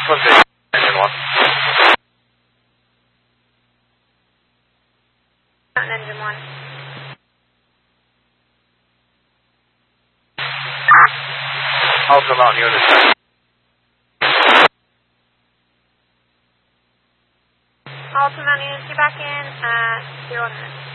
Contact Engine 1. Engine 1. Alpha Mountain Unit 10. Alpha Mountain Unit, you're back in at 0 minutes.